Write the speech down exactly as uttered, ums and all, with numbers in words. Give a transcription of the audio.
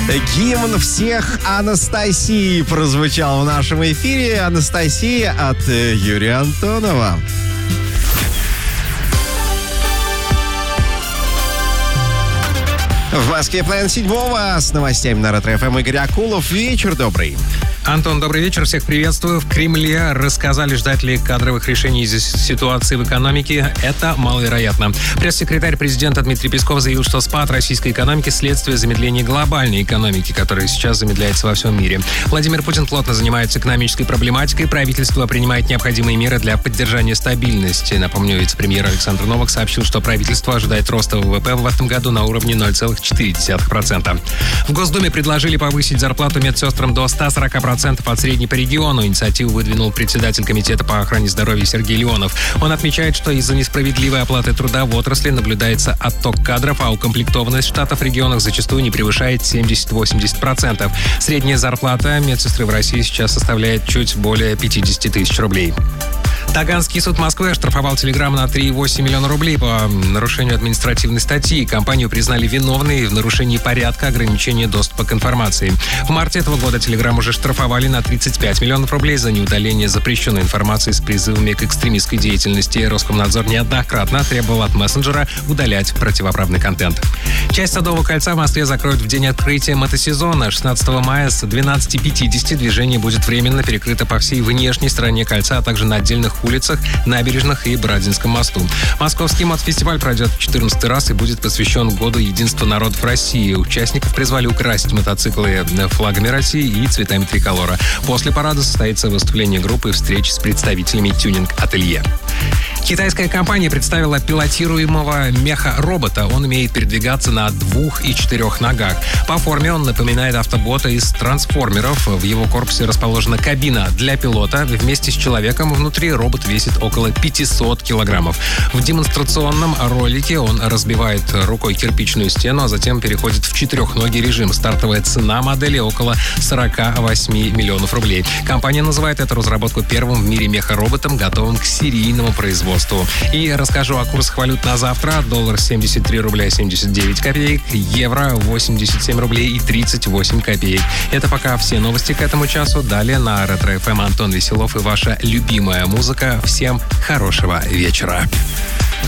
Гимн всех Анастасии прозвучал в нашем эфире. Анастасия от Юрия Антонова. В Москве половина седьмого с новостями на Ретро-ФМ Игорь Акулов. Вечер добрый. Антон, добрый вечер. Всех приветствую. В Кремле рассказали, ждать ли кадровых решений из-за ситуации в экономике. Это маловероятно. Пресс-секретарь президента Дмитрий Песков заявил, что спад российской экономики – следствие замедления глобальной экономики, которая сейчас замедляется во всем мире. Владимир Путин плотно занимается экономической проблематикой. Правительство принимает необходимые меры для поддержания стабильности. Напомню, вице-премьер Александр Новак сообщил, что правительство ожидает роста ВВП в этом году на уровне ноль целых четыре десятых процента. В Госдуме предложили повысить зарплату медсестрам до ста сорока процентов от средней по региону. Инициативу выдвинул председатель комитета по охране здоровья Сергей Леонов. Он отмечает, что из-за несправедливой оплаты труда в отрасли наблюдается отток кадров, а укомплектованность штатов в регионах зачастую не превышает семьдесят-восемьдесят процентов. Средняя зарплата медсестры в России сейчас составляет чуть более пятьдесят тысяч рублей. Таганский суд Москвы оштрафовал Телеграм на три целых восемь десятых миллиона рублей по нарушению административной статьи. Компанию признали виновной в нарушении порядка ограничения доступа к информации. В марте этого года Телеграм уже штрафовали на тридцать пять миллионов рублей за неудаление запрещенной информации с призывами к экстремистской деятельности. Роскомнадзор неоднократно требовал от мессенджера удалять противоправный контент. Часть Садового кольца в Москве закроют в день открытия мотосезона. шестнадцатого мая с двенадцати пятидесяти движение будет временно перекрыто по всей внешней стороне кольца, а также на отдельных улицах, набережных и Брадинском мосту. Московский мотофестиваль пройдет в четырнадцатый раз и будет посвящен Году единства народов России. Участников призвали украсить мотоциклы флагами России и цветами триколора. После парада состоится выступление группы и встречи с представителями тюнинг-ателье. Китайская компания представила пилотируемого меха-робота. Он умеет передвигаться на двух и четырех ногах. По форме он напоминает автобота из трансформеров. В его корпусе расположена кабина для пилота. Вместе с человеком внутри робот весит около пятьсот килограммов. В демонстрационном ролике он разбивает рукой кирпичную стену, а затем переходит в четырехногий режим. Стартовая цена модели около сорок восемь миллионов рублей. Компания называет эту разработку первым в мире меха-роботом, готовым к серийному производству. И расскажу о курсах валют на завтра. Доллар семьдесят три рубля семьдесят девять копеек, евро восемьдесят семь рублей и тридцать восемь копеек. Это пока все новости к этому часу. Далее на Ретро-ФМ Антон Веселов и ваша любимая музыка. Всем хорошего вечера.